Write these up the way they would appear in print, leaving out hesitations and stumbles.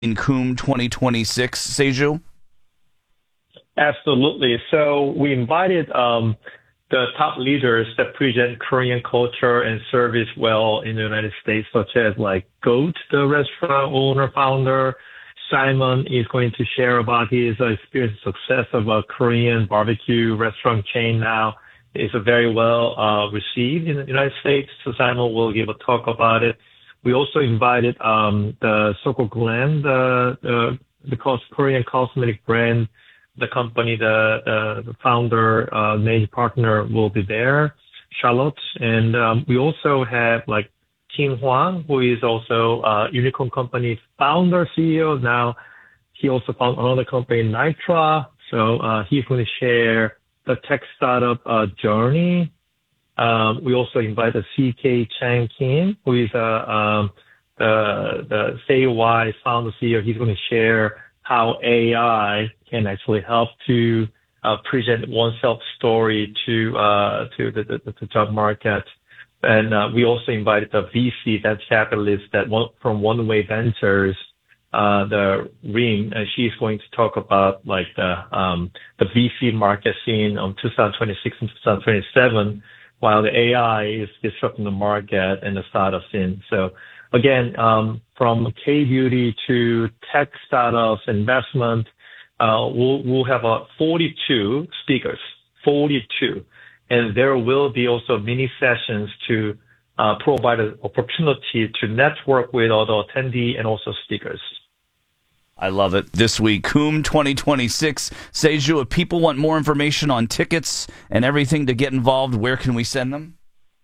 in Coom 2026, Seju? Absolutely. So we invited the top leaders that present Korean culture and service well in the United States, such as like Goat, the restaurant owner, founder. Simon is going to share about his experience and success of a Korean barbecue restaurant chain now. It's very well received in the United States. So Simon will give a talk about it. We also invited the Soko Glam, the Korean cosmetic brand. The company, the founder, main partner will be there, Charlotte. And we also have like Kim Hwang, who is also Unicorn Company founder, CEO. Now he also found another company, Nitra. So he's going to share the tech startup journey. We also invited CK Chang Kim, who is the Say Why founder CEO. He's going to share how AI can actually help to present oneself story to the job market. And we also invited the VC, that's capitalist, from One Way Ventures, the Ring, and she's going to talk about like the VC market scene on 2026 and 2027, while the AI is disrupting the market and the startup scene. So again, from K-beauty to tech startups, investment, we'll have 42 speakers, 42. And there will be also mini sessions to provide an opportunity to network with other attendees and also speakers. I love it. This week, Coom 2026. Seju, if people want more information on tickets and everything to get involved, where can we send them?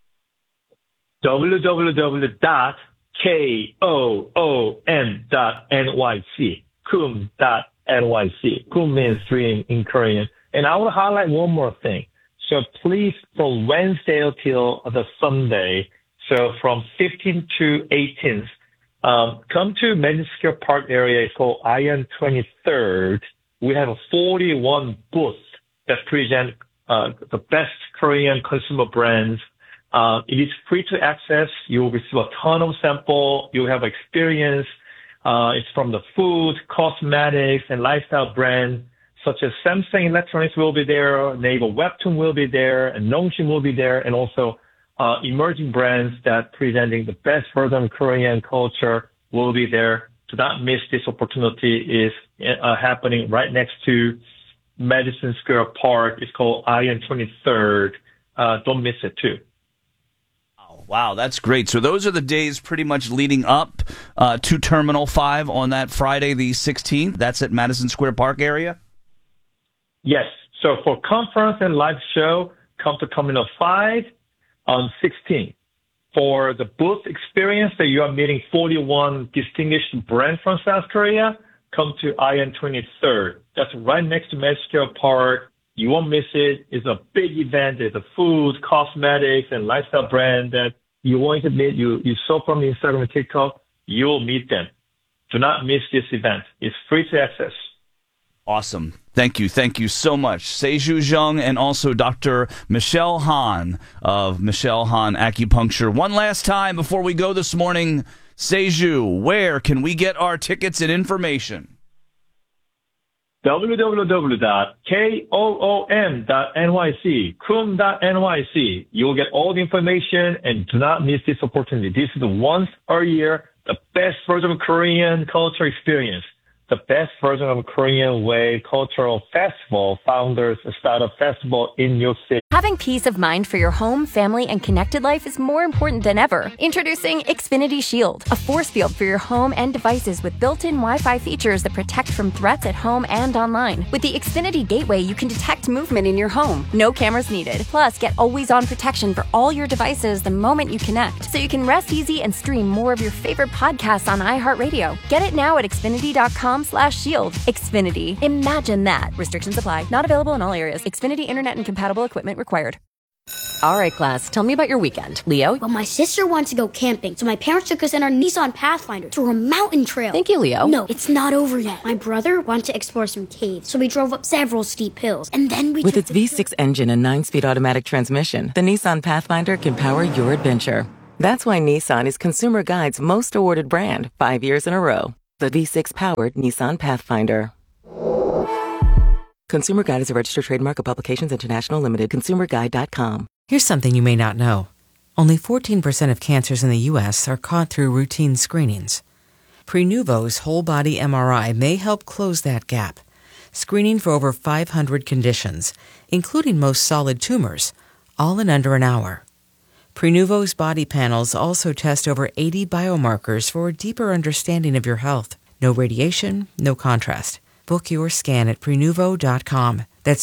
www.koom.nyc. Koom.nyc. Koom means dream in Korean. And I want to highlight one more thing. So please, from Wednesday till the Sunday, so from 15th to 18th, come to Madison Square Park area. It's called IN 23rd. We have 41 booths that present the best Korean consumer brands. It is free to access. You will receive a ton of sample. You have experience. It's from the food, cosmetics, and lifestyle brands, such as Samsung Electronics will be there, Naver Webtoon will be there, and Nongshim will be there, and also emerging brands that presenting the best version of Korean culture will be there. Do not miss this opportunity. Is happening right next to Madison Square Park. It's called IN 23rd. Don't miss it too. Wow, that's great. So those are the days pretty much leading up to Terminal 5 on that Friday the 16th. That's at Madison Square Park area? Yes. So for conference and live show, come to Terminal 5 on 16th. For the booth experience that you are meeting 41 distinguished brands from South Korea, come to IN 23rd. That's right next to Madison Square Park. You won't miss it. It's a big event. It's a food, cosmetics, and lifestyle brand that you want to meet. You saw from Instagram and TikTok. You'll meet them. Do not miss this event. It's free to access. Awesome. Thank you. Thank you so much. Seju Jung and also Dr. Michelle Han of Michelle Han Acupuncture. One last time before we go this morning, Seju, where can we get our tickets and information? www.koom.nyc, koom.nyc. You will get all the information and do not miss this opportunity. This is the once a year, the best version of Korean culture experience. The best version of Korean Way Cultural Festival, Founders Startup Festival in New York City. Having peace of mind for your home, family, and connected life is more important than ever. Introducing Xfinity Shield, a force field for your home and devices with built-in Wi-Fi features that protect from threats at home and online. With the Xfinity Gateway, you can detect movement in your home. No cameras needed. Plus, get always-on protection for all your devices the moment you connect, so you can rest easy and stream more of your favorite podcasts on iHeartRadio. Get it now at Xfinity.com/shield. Xfinity. Imagine that. Restrictions apply. Not available in all areas. Xfinity Internet and compatible equipment required. All right, class, tell me about your weekend. Leo? Well, my sister wanted to go camping, so my parents took us in our Nissan Pathfinder to a mountain trail. Thank you, Leo. No, it's not over yet. My brother wanted to explore some caves, so we drove up several steep hills, and then we With its V6 engine and 9-speed automatic transmission, the Nissan Pathfinder can power your adventure. That's why Nissan is Consumer Guide's most awarded brand 5 years in a row. The V6-powered Nissan Pathfinder. Consumer Guide is a registered trademark of Publications International Limited. ConsumerGuide.com. Here's something you may not know. Only 14% of cancers in the U.S. are caught through routine screenings. Prenuvo's whole-body MRI may help close that gap, screening for over 500 conditions, including most solid tumors, all in under an hour. Prenuvo's body panels also test over 80 biomarkers for a deeper understanding of your health. No radiation, no contrast. Book your scan at Prenuvo.com. That's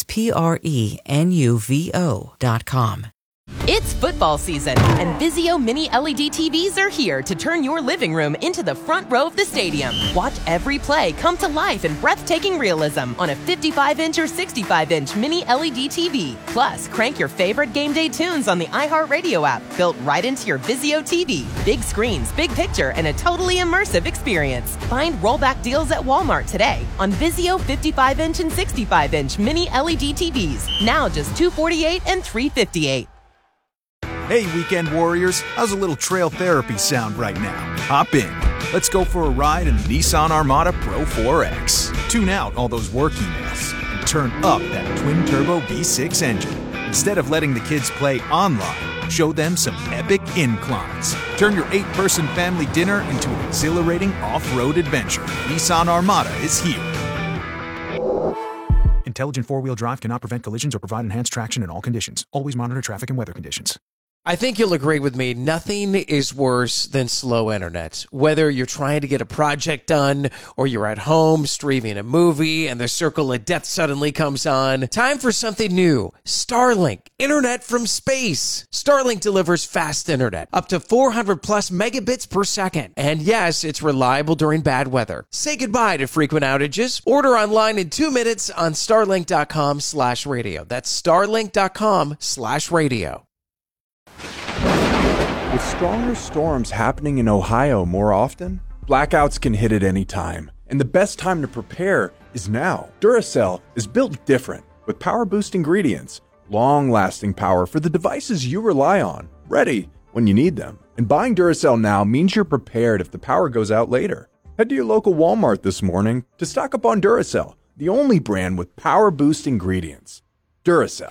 Prenuvo.com. It's football season, and Vizio Mini LED TVs are here to turn your living room into the front row of the stadium. Watch every play come to life in breathtaking realism on a 55-inch or 65-inch Mini LED TV. Plus, crank your favorite game day tunes on the iHeartRadio app, built right into your Vizio TV. Big screens, big picture, and a totally immersive experience. Find rollback deals at Walmart today on Vizio 55-inch and 65-inch Mini LED TVs. Now just $248 and $358. Hey, weekend warriors, how's a little trail therapy sound right now? Hop in. Let's go for a ride in the Nissan Armada Pro 4X. Tune out all those work emails and turn up that twin-turbo V6 engine. Instead of letting the kids play online, show them some epic inclines. Turn your 8-person family dinner into an exhilarating off-road adventure. Nissan Armada is here. Intelligent four-wheel drive cannot prevent collisions or provide enhanced traction in all conditions. Always monitor traffic and weather conditions. I think you'll agree with me. Nothing is worse than slow internet. Whether you're trying to get a project done or you're at home streaming a movie and the circle of death suddenly comes on. Time for something new. Starlink. Internet from space. Starlink delivers fast internet. Up to 400 plus megabits per second. And yes, it's reliable during bad weather. Say goodbye to frequent outages. Order online in 2 minutes on starlink.com/radio. That's starlink.com/radio. With stronger storms happening in Ohio more often, blackouts can hit at any time, and the best time to prepare is now. Duracell is built different, with power-boost ingredients, long-lasting power for the devices you rely on, ready when you need them. And buying Duracell now means you're prepared if the power goes out later. Head to your local Walmart this morning to stock up on Duracell, the only brand with power-boost ingredients. Duracell.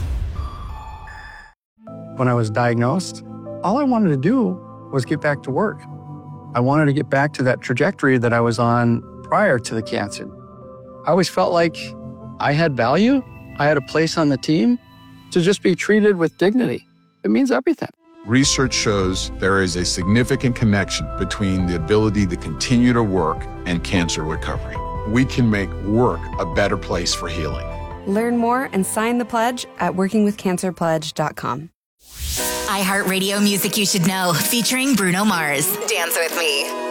When I was diagnosed, all I wanted to do was get back to work. I wanted to get back to that trajectory that I was on prior to the cancer. I always felt like I had value. I had a place on the team to just be treated with dignity. It means everything. Research shows there is a significant connection between the ability to continue to work and cancer recovery. We can make work a better place for healing. Learn more and sign the pledge at workingwithcancerpledge.com. iHeartRadio Music You Should Know, featuring Bruno Mars. Dance with me.